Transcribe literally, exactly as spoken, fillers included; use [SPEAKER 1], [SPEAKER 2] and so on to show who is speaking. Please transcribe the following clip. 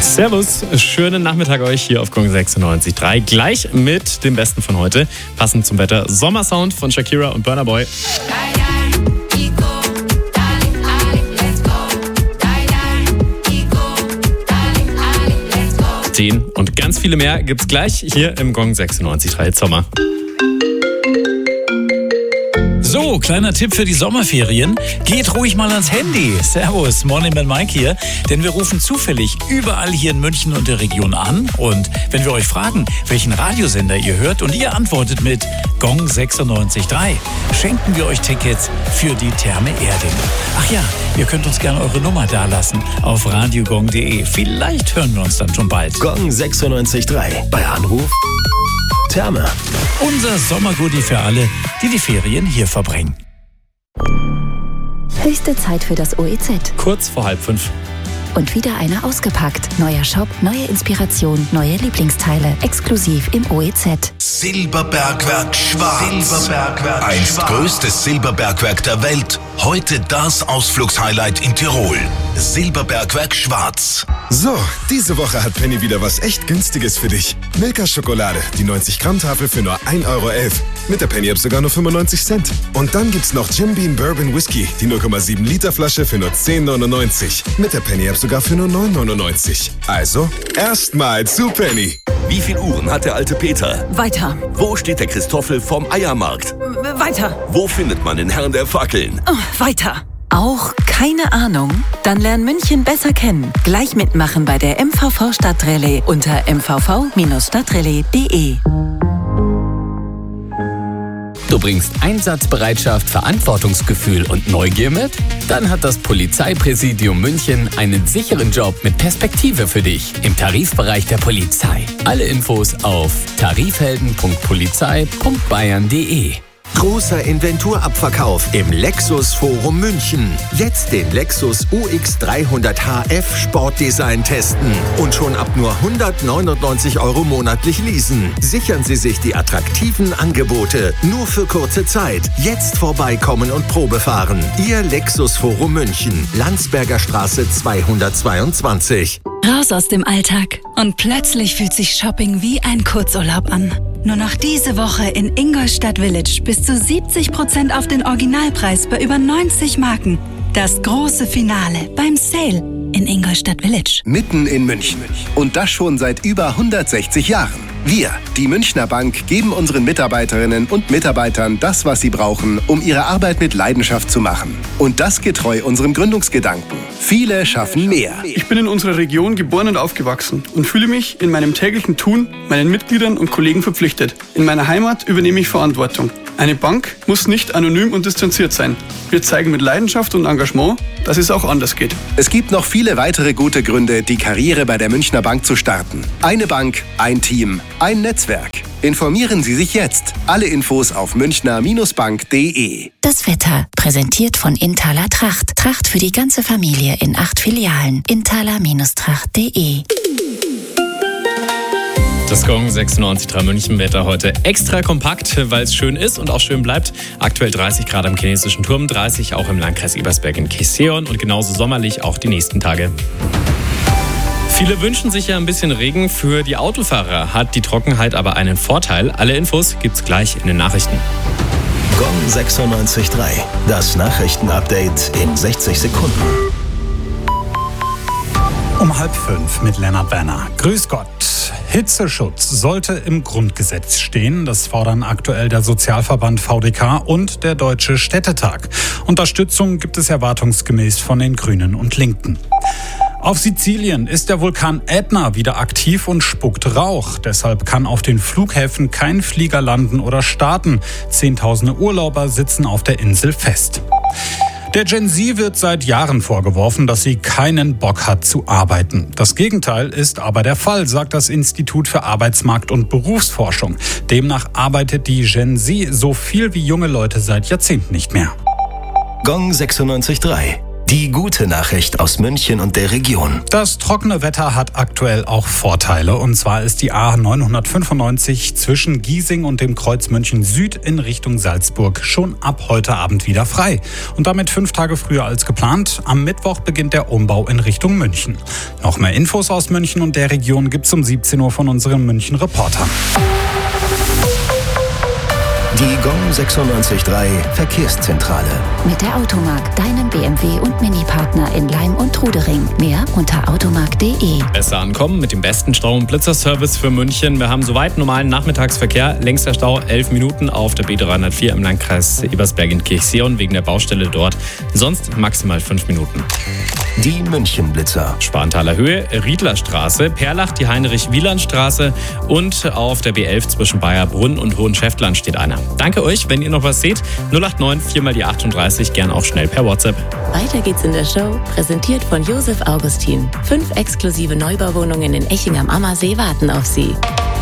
[SPEAKER 1] Servus, schönen Nachmittag euch hier auf Gong sechsundneunzig Komma drei. Gleich mit dem Besten von heute, passend zum Wetter, Sommersound von Shakira und Burna Boy. Den und ganz viele mehr gibt's gleich hier im Gong sechsundneunzig Komma drei Sommer.
[SPEAKER 2] So, kleiner Tipp für die Sommerferien. Geht ruhig mal ans Handy. Servus, Morning Man Mike hier. Denn wir rufen zufällig überall hier in München und der Region an. Und wenn wir euch fragen, welchen Radiosender ihr hört und ihr antwortet mit Gong sechsundneunzig Komma drei, schenken wir euch Tickets für die Therme Erding. Ach ja, ihr könnt uns gerne eure Nummer dalassen auf radiogong punkt de. Vielleicht hören wir uns dann schon bald.
[SPEAKER 3] Gong sechsundneunzig Komma drei. Bei Anruf Therme.
[SPEAKER 2] Unser Sommergoodie für alle, die die Ferien hier verbringen.
[SPEAKER 4] Höchste Zeit für das O E Z.
[SPEAKER 1] Kurz vor halb fünf.
[SPEAKER 4] Und wieder einer ausgepackt. Neuer Shop, neue Inspiration, neue Lieblingsteile. Exklusiv im O E Z.
[SPEAKER 5] Silberbergwerk Schwarz. Silberbergwerk Einst Schwarz. Größtes Silberbergwerk der Welt. Heute das Ausflugshighlight in Tirol. Silberbergwerk Schwarz.
[SPEAKER 6] So, diese Woche hat Penny wieder was echt Günstiges für dich. Milka Schokolade, die neunzig Gramm Tafel für nur ein Euro elf. Mit der Penny-App sogar nur fünfundneunzig Cent. Und dann gibt's noch Jim Beam Bourbon Whisky, die null Komma sieben Liter Flasche für nur zehn neunundneunzig. Mit der Penny-App sogar für nur neun neunundneunzig. Also, erstmal zu Penny.
[SPEAKER 7] Wie viel Uhren hat der alte Peter?
[SPEAKER 8] Weiter.
[SPEAKER 7] Wo steht der Christoffel vom Eiermarkt?
[SPEAKER 8] Weiter.
[SPEAKER 7] Wo findet man den Herrn der Fackeln?
[SPEAKER 8] Oh, weiter. Auch keine Ahnung? Dann lern München besser kennen. Gleich mitmachen bei der M V V Stadtrallye unter m v v Bindestrich stadtrallye punkt de.
[SPEAKER 9] Du bringst Einsatzbereitschaft, Verantwortungsgefühl und Neugier mit? Dann hat das Polizeipräsidium München einen sicheren Job mit Perspektive für dich im Tarifbereich der Polizei. Alle Infos auf tarifhelden punkt polizei punkt bayern punkt de.
[SPEAKER 3] Großer Inventurabverkauf im Lexus Forum München. Jetzt den Lexus U X dreihundert H F Sportdesign testen und schon ab nur hundertneunundneunzig Euro monatlich leasen. Sichern Sie sich die attraktiven Angebote nur für kurze Zeit. Jetzt vorbeikommen und Probe fahren. Ihr Lexus Forum München, Landsberger Straße zweihundertzweiundzwanzig.
[SPEAKER 10] Raus aus dem Alltag und plötzlich fühlt sich Shopping wie ein Kurzurlaub an. Nur noch diese Woche in Ingolstadt Village bis zu siebzig Prozent auf den Originalpreis bei über neunzig Marken. Das große Finale beim Sale in Ingolstadt Village.
[SPEAKER 11] Mitten in München. Und das schon seit über hundertsechzig Jahren. Wir, die Münchner Bank, geben unseren Mitarbeiterinnen und Mitarbeitern das, was sie brauchen, um ihre Arbeit mit Leidenschaft zu machen. Und das getreu unserem Gründungsgedanken. Viele schaffen mehr.
[SPEAKER 12] Ich bin in unserer Region geboren und aufgewachsen und fühle mich in meinem täglichen Tun meinen Mitgliedern und Kollegen verpflichtet. In meiner Heimat übernehme ich Verantwortung. Eine Bank muss nicht anonym und distanziert sein. Wir zeigen mit Leidenschaft und Engagement, dass es auch anders geht.
[SPEAKER 11] Es gibt noch viele weitere gute Gründe, die Karriere bei der Münchner Bank zu starten. Eine Bank, ein Team, ein Netzwerk. Informieren Sie sich jetzt. Alle Infos auf münchner Bindestrich bank punkt de.
[SPEAKER 4] Das Wetter, präsentiert von Inthaler Tracht. Tracht für die ganze Familie in acht Filialen. inthaler Bindestrich tracht punkt de.
[SPEAKER 1] Das Gong sechsundneunzig Komma drei München Wetter heute extra kompakt, weil es schön ist und auch schön bleibt. Aktuell dreißig Grad am chinesischen Turm, dreißig auch im Landkreis Ebersberg in Kiseon und genauso sommerlich auch die nächsten Tage. Viele wünschen sich ja ein bisschen Regen. Für die Autofahrer hat die Trockenheit aber einen Vorteil. Alle Infos gibt's gleich in den Nachrichten.
[SPEAKER 3] Gong sechsundneunzig Komma drei. Das Nachrichtenupdate in sechzig Sekunden.
[SPEAKER 13] Um halb fünf mit Lennart Werner. Grüß Gott. Hitzeschutz sollte im Grundgesetz stehen. Das fordern aktuell der Sozialverband V D K und der Deutsche Städtetag. Unterstützung gibt es erwartungsgemäß von den Grünen und Linken. Auf Sizilien ist der Vulkan Ätna wieder aktiv und spuckt Rauch. Deshalb kann auf den Flughäfen kein Flieger landen oder starten. Zehntausende Urlauber sitzen auf der Insel fest. Der Gen Z wird seit Jahren vorgeworfen, dass sie keinen Bock hat zu arbeiten. Das Gegenteil ist aber der Fall, sagt das Institut für Arbeitsmarkt- und Berufsforschung. Demnach arbeitet die Gen Z so viel wie junge Leute seit Jahrzehnten nicht mehr.
[SPEAKER 3] Gong sechsundneunzig Komma drei.
[SPEAKER 11] Die gute Nachricht aus München und der Region.
[SPEAKER 13] Das trockene Wetter hat aktuell auch Vorteile. Und zwar ist die A neunhundertfünfundneunzig zwischen Giesing und dem Kreuz München Süd in Richtung Salzburg schon ab heute Abend wieder frei. Und damit fünf Tage früher als geplant. Am Mittwoch beginnt der Umbau in Richtung München. Noch mehr Infos aus München und der Region gibt's um siebzehn Uhr von unseren München-Reportern.
[SPEAKER 11] Die Gong sechsundneunzig Komma drei Verkehrszentrale.
[SPEAKER 4] Mit der Automark, deinem B M W und Mini-Partner in Leim und Trudering. Mehr unter automark punkt de.
[SPEAKER 1] Besser ankommen mit dem besten Stau- und Blitzerservice für München. Wir haben soweit normalen Nachmittagsverkehr. Längster Stau elf Minuten auf der B dreihundertvier im Landkreis Ebersberg-Kirchseeon wegen der Baustelle dort. Sonst maximal fünf Minuten.
[SPEAKER 11] Die München-Blitzer.
[SPEAKER 1] Sparenthaler Höhe, Riedlerstraße, Perlach, die Heinrich-Wieland-Straße und auf der B elf zwischen Bayerbrunn und Hohenschäftlarn steht einer. Danke euch, wenn ihr noch was seht. null acht neun vier mal die achtunddreißig, gern auch schnell per WhatsApp.
[SPEAKER 14] Weiter geht's in der Show, präsentiert von Josef Augustin. Fünf exklusive Neubauwohnungen in Eching am Ammersee warten auf Sie.